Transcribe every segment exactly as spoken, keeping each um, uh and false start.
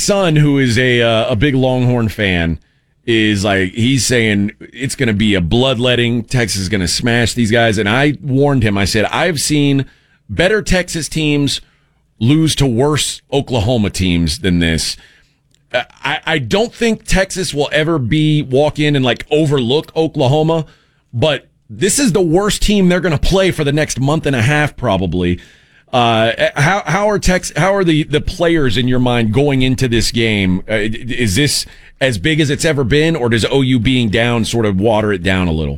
son, who is a uh, a big Longhorn fan, is like, he's saying it's going to be a bloodletting. Texas is going to smash these guys. And I warned him. I said, I've seen better Texas teams lose to worse Oklahoma teams than this. I, I don't think Texas will ever be walk in and like overlook Oklahoma, but this is the worst team they're going to play for the next month and a half, probably. Uh, how how are Tex how are the, the players in your mind going into this game? Uh, is this as big as it's ever been, or does O U being down sort of water it down a little?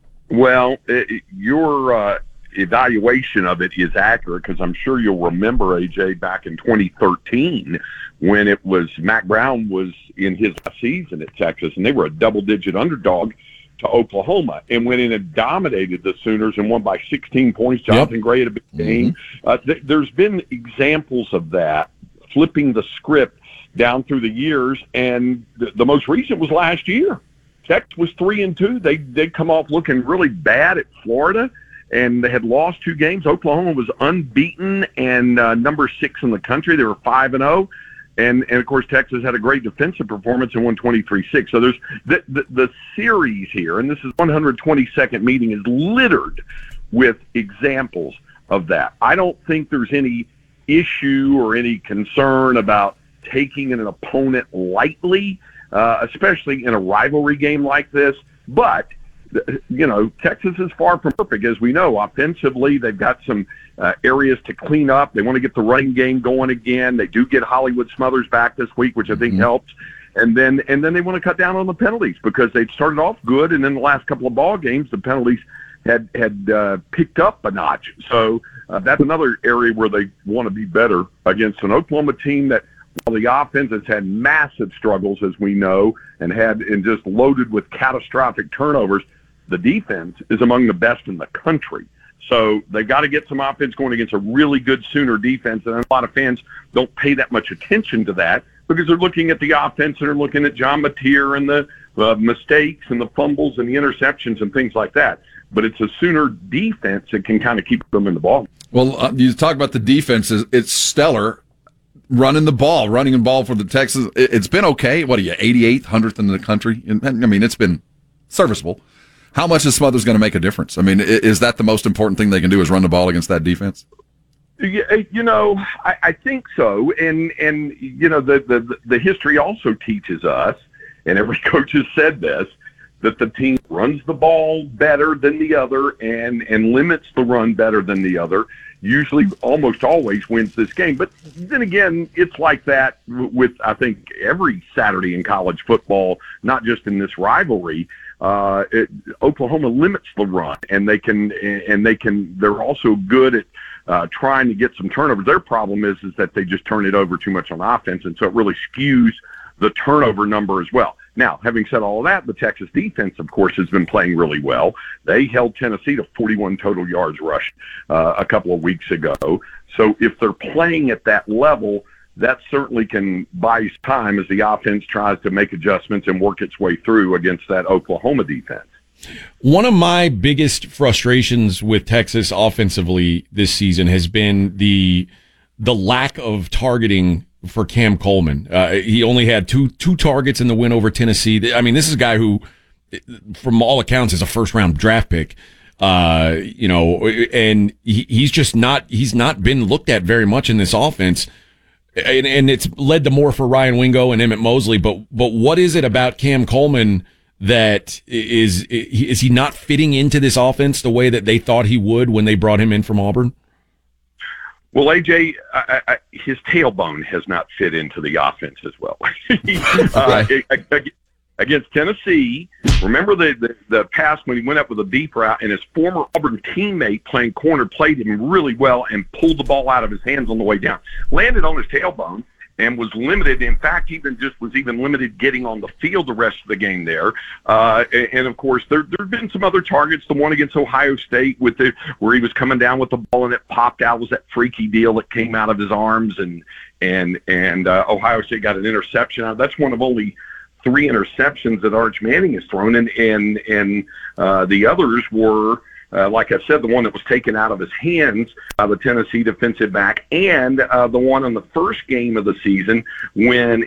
Well, it, your uh, evaluation of it is accurate, because I'm sure you'll remember, A J, back in twenty thirteen when it was Mack Brown was in his last season at Texas, and they were a double-digit underdog to Oklahoma, and went in and dominated the Sooners and won by sixteen points. Jonathan yep. Gray had a big game. Mm-hmm. Uh, th- there's been examples of that, flipping the script down through the years, and th- the most recent was last year. Texas was three and two. They they'd come off looking really bad at Florida, and they had lost two games. Oklahoma was unbeaten and uh, number six in the country. They were five and zero. And, and of course, Texas had a great defensive performance and won twenty-three six. So there's the, the, the series here, and this is one hundred twenty-second meeting, is littered with examples of that. I don't think there's any issue or any concern about taking an opponent lightly, uh, especially in a rivalry game like this. But, you know, Texas is far from perfect, as we know. Offensively, they've got some uh, areas to clean up. They want to get the running game going again. They do get Hollywood Smothers back this week, which I think mm-hmm. helps. And then and then they want to cut down on the penalties, because they'd started off good, and then the last couple of ball games, the penalties had had uh, picked up a notch. So uh, that's another area where they want to be better against an Oklahoma team that, while the offense has had massive struggles, as we know, and had and just loaded with catastrophic turnovers, the defense is among the best in the country. So they've got to get some offense going against a really good Sooner defense, and a lot of fans don't pay that much attention to that, because they're looking at the offense and they're looking at John Mateer and the uh, mistakes and the fumbles and the interceptions and things like that. But it's a Sooner defense that can kind of keep them in the ball. Well, uh, you talk about the defense. It's stellar. Running the ball, running the ball for the Texans. It's been okay. What are you, eighty-eighth, one hundredth in the country? I mean, it's been serviceable. How much is Smothers going to make a difference? I mean, is that the most important thing they can do, is run the ball against that defense? You know, I, I think so. And, and you know, the, the, the history also teaches us, and every coach has said this, that the team runs the ball better than the other and, and limits the run better than the other, usually almost always wins this game. But then again, it's like that with, I think, every Saturday in college football, not just in this rivalry. Uh, it, Oklahoma limits the run, and they can, and they can, they're also good at uh, trying to get some turnovers. Their problem is, is that they just turn it over too much on offense, and so it really skews the turnover number as well. Now, having said all of that, the Texas defense, of course, has been playing really well. They held Tennessee to forty-one total yards rushed uh, a couple of weeks ago. So if they're playing at that level, that certainly can buy time as the offense tries to make adjustments and work its way through against that Oklahoma defense. One of my biggest frustrations with Texas offensively this season has been the the lack of targeting for Cam Coleman. Uh, he only had two two targets in the win over Tennessee. I mean, this is a guy who, from all accounts, is a first round draft pick. Uh, you know, and he, he's just not he's not been looked at very much in this offense. And, and it's led to more for Ryan Wingo and Emmett Mosley. But but what is it about Cam Coleman that is is he not fitting into this offense the way that they thought he would when they brought him in from Auburn? Well, A J, I, I, his tailbone has not fit into the offense as well. uh, against Tennessee, remember the, the, the pass when he went up with a deep route, and his former Auburn teammate playing corner played him really well and pulled the ball out of his hands on the way down. Landed on his tailbone and was limited. In fact, even just was even limited getting on the field the rest of the game there. Uh, and, and, of course, there there have been some other targets. The one against Ohio State with the where he was coming down with the ball and it popped out was that freaky deal that came out of his arms, and and and uh, Ohio State got an interception out. That's one of only three interceptions that Arch Manning has thrown, and and and uh, the others were, uh, like I said, the one that was taken out of his hands by the Tennessee defensive back, and uh, the one in the first game of the season when